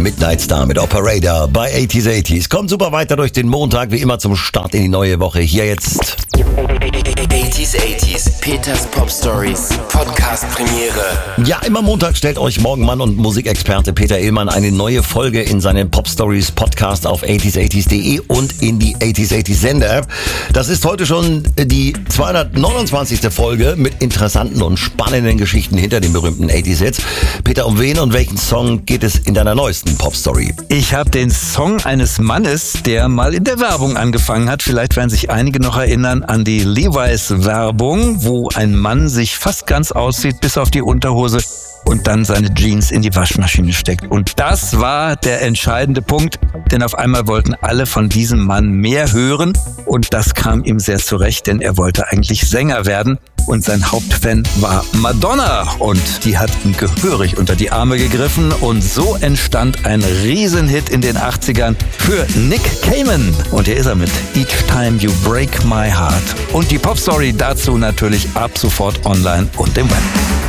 Midnight Star mit Operator bei 80s. Kommt super weiter durch den Montag, wie immer zum Start in die neue Woche. Hier jetzt 80s, Peters Pop Stories, Podcast Premiere. Ja, immer Montag stellt euch Morgenmann und Musikexperte Peter Illmann eine neue Folge in seinen Pop Stories Podcast auf 80s.de und in die 80s Sender App. Das ist heute schon die 229. Folge mit interessanten und spannenden Geschichten hinter den berühmten 80s Hits. Peter, um wen und welchen Song geht es in deiner neuesten Pop Story? Ich habe den Song eines Mannes, der mal in der Werbung angefangen hat. Vielleicht werden sich einige noch erinnern an die Levi's-Werbung, wo ein Mann sich fast ganz auszieht, bis auf die Unterhose und dann seine Jeans in die Waschmaschine steckt. Und das war der entscheidende Punkt, denn auf einmal wollten alle von diesem Mann mehr hören und das kam ihm sehr zurecht, denn er wollte eigentlich Sänger werden. Und sein Hauptfan war Madonna und die hat ihm gehörig unter die Arme gegriffen und so entstand ein Riesenhit in den 80ern für Nick Cayman. Und hier ist er mit Each Time You Break My Heart. Und die Popstory dazu natürlich ab sofort online und im Web.